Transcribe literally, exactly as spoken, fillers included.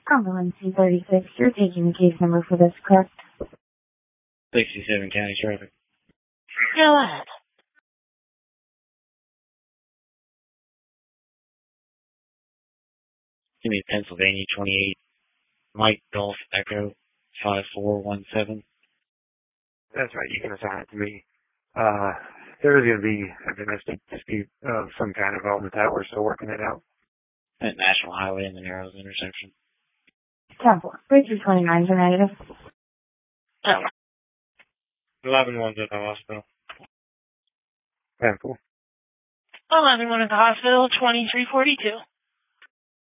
Cumberland C thirty-six, you're taking the case number for this, correct? sixty-seven County Traffic. Go ahead. Give me Pennsylvania twenty-eight, Mike Golf Echo five four one seven. That's right, you can assign it to me. Uh, there is going to be a domestic dispute of some kind involved with that. We're still working it out. At National Highway in the Narrows intersection. ten four. Bridge twenty-nine for negative. eleven one's at the hospital. ten four. eleven one at the hospital, twenty-three forty-two.